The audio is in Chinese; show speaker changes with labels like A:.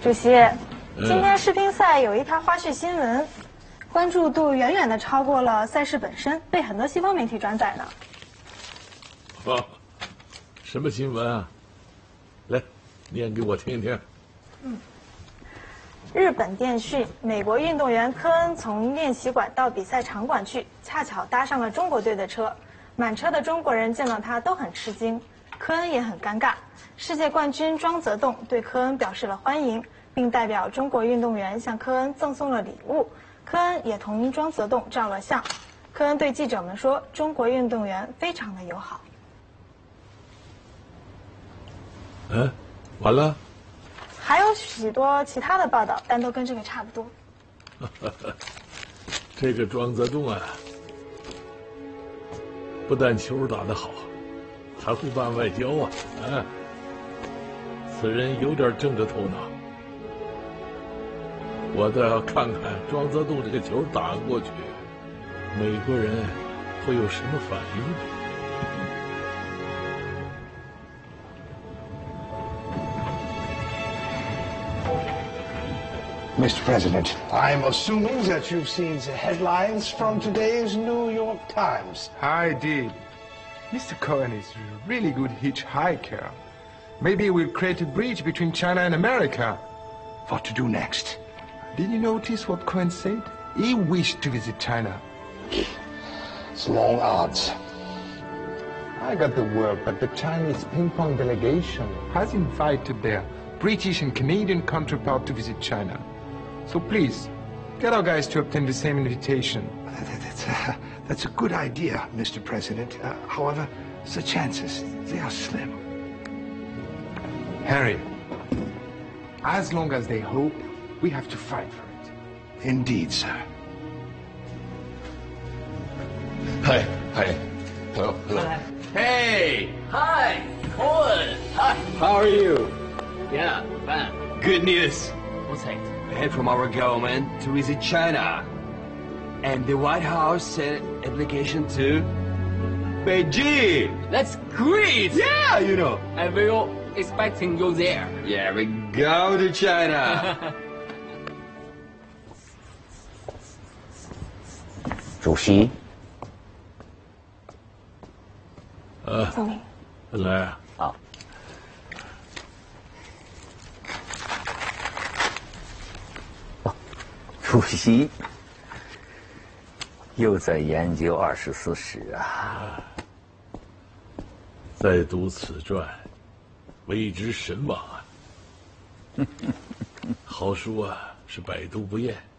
A: 主席，今天世乒赛有一条花絮新闻，关注度远远的超过了赛事本身，被很多西方媒体转载呢。
B: 哦，什么新闻啊？来，念给我听听。
A: 日本电讯，美国运动员科恩从练习馆到比赛场馆去，恰巧搭上了中国队的车，满车的中国人见到他都很吃惊，科恩也很尴尬。世界冠军庄则栋对科恩表示了欢迎，并代表中国运动员向科恩赠送了礼物，科恩也同庄则栋照了相。科恩对记者们说，中国运动员非常的友好。
B: 完了。
A: 还有许多其他的报道，但都跟这个差不多。
B: 这个庄则栋啊，不但球打得好，还会办外交啊！此人有点政治头脑。我倒要看看庄则栋这个球打过去，美国人会有什么反应。
C: Mr. President, I'm assuming that you've seen the headlines from today's New York Times.
D: I did. Mr. Cohen is a really good hitchhiker. Maybe we'll create a bridge between China and America.
C: What to do next?
D: Did you notice what Cohen said? He wished to visit China.
C: It's long odds. I got the word, but the Chinese ping-pong delegation
D: has invited their British and Canadian counterpart to visit China. So please, get our guys to obtain the same invitation.
C: That's a good idea, Mr. President. However, the chances, they are slim.
D: Harry, as long as they hope, we have to fight for it.
C: Indeed, sir.
B: Hi. Hello.
E: Hey! Hi! Cohen! Hi!
F: How are you?
E: Yeah, fine.
F: Good news.
E: What's that?
F: Ahead from our government to visit China. And the White House sent application to Beijing.
E: That's great!
F: Yeah, you know.
E: I will expecting you there.
F: Yeah, we go to China.
G: 主席。
A: 总理。
B: 来啊。
G: 好。主席又在研究24史啊！
B: 再读此传，为之神往啊！好书啊，是百读不厌。